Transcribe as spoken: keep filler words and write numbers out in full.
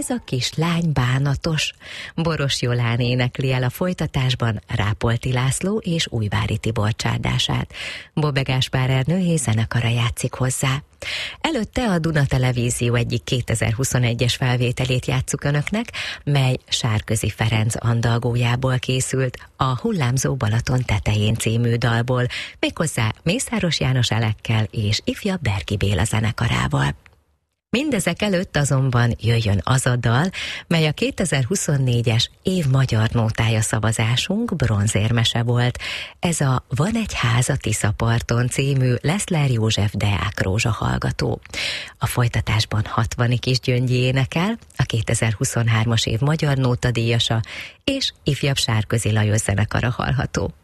Ez a kislány bánatos. Boros Jolán énekli el a folytatásban Rápolti László és Újvári Tibor csárdását. Bobbe Gáspár Ernő zenekara játszik hozzá. Előtte a Duna Televízió egyik kétezer-huszonegyes felvételét játsszuk önöknek, mely Sárközi Ferenc andalgójából készült, a Hullámzó Balaton tetején című dalból, méghozzá Mészáros János Elekkel és ifjabb Berki Béla zenekarával. Mindezek előtt azonban jöjjön az a dal, mely a kétezer-huszonnégyes év magyar nótája szavazásunk bronzérmese volt. Ez a Van egy ház a Tiszaparton című Leszler József Deák Rózsa hallgató. A folytatásban Hatvani Kisgyöngyi énekel, a kétezer-huszonhármas év magyar nótadíjasa, és ifjabb Sárközi Lajos zenekara hallható.